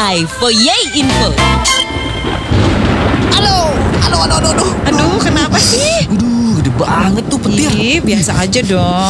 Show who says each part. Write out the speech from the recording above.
Speaker 1: RRI for Yay Info.
Speaker 2: Aduh,
Speaker 3: Aduh, kenapa sih?
Speaker 2: gede banget tuh petir.
Speaker 3: Ih, biasa aja dong.